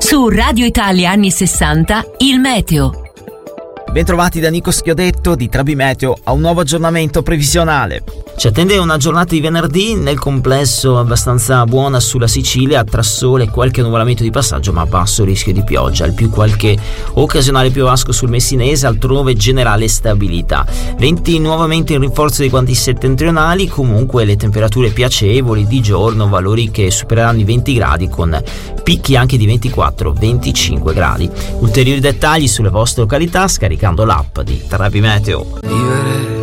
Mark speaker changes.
Speaker 1: Su Radio Italia anni 60, il meteo.
Speaker 2: Bentrovati da Nico Schiodetto di Trabi Meteo a un nuovo aggiornamento previsionale. Ci attende una giornata di venerdì nel complesso abbastanza buona sulla Sicilia, tra sole e qualche nuvolamento di passaggio ma basso rischio di pioggia, al più qualche occasionale piovasco sul Messinese, altrove generale stabilità. Venti nuovamente in rinforzo dei quanti settentrionali, comunque le temperature piacevoli di giorno, valori che supereranno i 20 gradi con picchi anche di 24-25 gradi. Ulteriori dettagli sulle vostre località scaricando l'app di Trabi Meteo.